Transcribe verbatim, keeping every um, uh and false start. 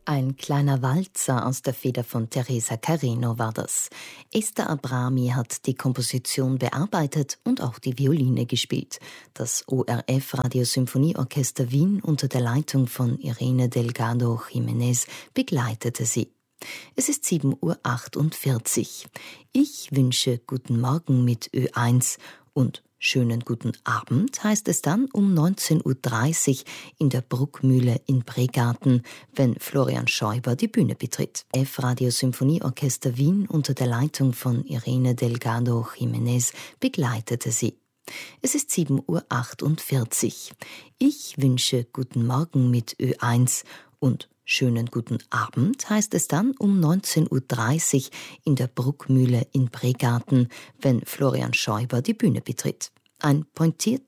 Ein kleiner Walzer aus der Feder von Teresa Carreño war das. Esther Abrami hat die Komposition bearbeitet und auch die Violine gespielt. Das O R F Radiosymphonieorchester Wien unter der Leitung von Irene Delgado Jiménez begleitete sie. Es ist sieben Uhr achtundvierzig. Ich wünsche guten Morgen mit Ö eins und schönen guten Abend heißt es dann um neunzehn Uhr dreißig in der Bruckmühle in Bregarten, wenn Florian Schäuber die Bühne betritt. F-Radio-Symphonieorchester Wien unter der Leitung von Irene Delgado Jiménez begleitete sie. Es ist sieben Uhr achtundvierzig. Ich wünsche guten Morgen mit Ö eins und schönen guten Abend heißt es dann um neunzehn Uhr dreißig in der Bruckmühle in Bregarten, wenn Florian Schäuber die Bühne betritt. Ein pointiert